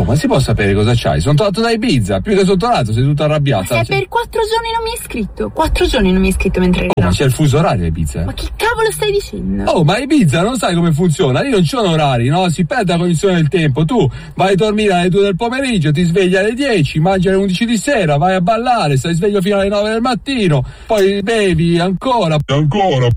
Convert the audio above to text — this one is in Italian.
ma si può sapere cosa c'hai? Sono tornato da Ibiza, più che sono tornato, sei tutta arrabbiata. Ma se per 4 giorni non mi hai iscritto. 4 giorni non mi hai iscritto mentre eri là. Ma c'è il fuso orario a Ibiza. Ma che cavolo stai dicendo? Oh, ma Ibiza non sai come funziona, lì non ci sono orari, no? Si perde la cognizione del tempo. Tu vai a dormire alle 2 del pomeriggio, ti svegli alle 10, mangi alle 11 di sera, vai a ballare, stai sveglio fino alle 9 del mattino, poi bevi ancora,